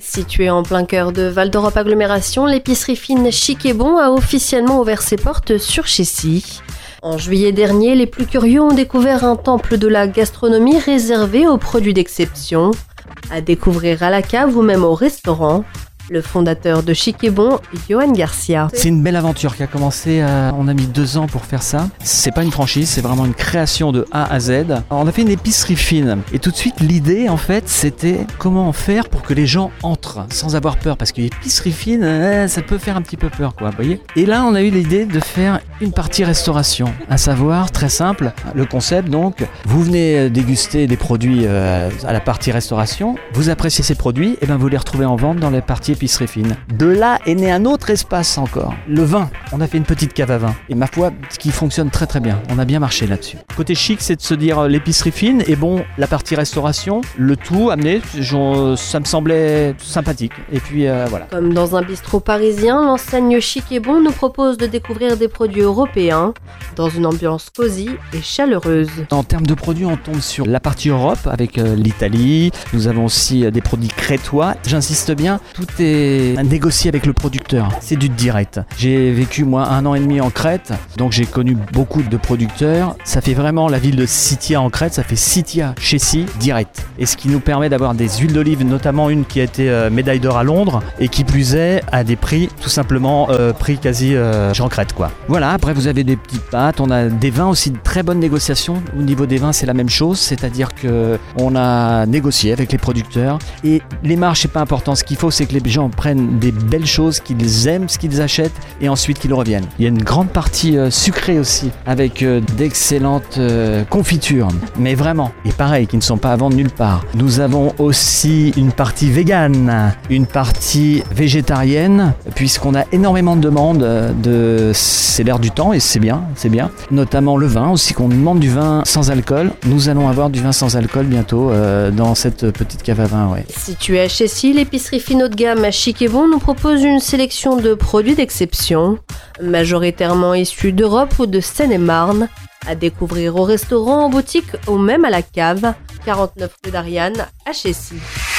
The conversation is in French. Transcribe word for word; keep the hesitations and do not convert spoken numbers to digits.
Située en plein cœur de Val d'Europe Agglomération, l'épicerie fine Chic et Bon a officiellement ouvert ses portes sur Chécy. En juillet dernier, les plus curieux ont découvert un temple de la gastronomie réservé aux produits d'exception. À découvrir à la cave ou même au restaurant. Le fondateur de Chic et Bon, Johan Garcia. C'est une belle aventure qui a commencé, à, on a mis deux ans pour faire ça. C'est pas une franchise, c'est vraiment une création de A à Z. Alors, on a fait une épicerie fine et tout de suite l'idée en fait c'était comment faire pour que les gens entrent sans avoir peur, parce que l'épicerie fine, euh, ça peut faire un petit peu peur quoi, vous voyez. Et là on a eu l'idée de faire une partie restauration, à savoir très simple, le concept donc, vous venez déguster des produits euh, à la partie restauration, vous appréciez ces produits, et ben vous les retrouvez en vente dans les parties épicerie fine. De là est né un autre espace encore, le vin. On a fait une petite cave à vin et ma foi, ce qui fonctionne très très bien. On a bien marché là-dessus. Côté chic, c'est de se dire l'épicerie fine et bon, la partie restauration, le tout amené, genre, ça me semblait sympathique. Et puis euh, voilà. Comme dans un bistrot parisien, l'enseigne Chic et Bon nous propose de découvrir des produits européens dans une ambiance cosy et chaleureuse. En termes de produits, on tombe sur la partie Europe avec euh, l'Italie. Nous avons aussi euh, des produits crétois. J'insiste bien, tout est négocié avec le producteur. C'est du direct. J'ai vécu moi un an et demi en Crète, donc j'ai connu beaucoup de producteurs. Ça fait vraiment la ville de Sitia en Crète, ça fait Sitia Chécy direct. Et ce qui nous permet d'avoir des huiles d'olive, notamment une qui a été euh, médaille d'or à Londres et qui plus est à des prix tout simplement euh, prix quasi euh, Jean Crète quoi. Voilà, après vous avez des petites pâtes, on a des vins aussi, de très bonnes négociations. Au niveau des vins, c'est la même chose, c'est-à-dire que on a négocié avec les producteurs et les marges c'est pas important. Ce qu'il faut c'est que les gens prennent des belles choses, qu'ils aiment ce qu'ils achètent et ensuite qu'ils reviennent. Il y a une grande partie euh, sucrée aussi avec euh, d'excellentes euh, confitures, mais vraiment, et pareil, qui ne sont pas à vendre nulle part. Nous avons aussi une partie végane, une partie végétarienne, puisqu'on a énormément de demandes, de... c'est l'air du temps et c'est bien, c'est bien. Notamment le vin aussi, qu'on demande du vin sans alcool. Nous allons avoir du vin sans alcool bientôt euh, dans cette petite cave à vin. Ouais. Située à Chécy, l'épicerie fine haut de gamme Chic et Bon nous propose une sélection de produits d'exception, majoritairement issus d'Europe ou de Seine-et-Marne, à découvrir au restaurant, en boutique ou même à la cave, quarante-neuf rue d'Ariane à Chécy.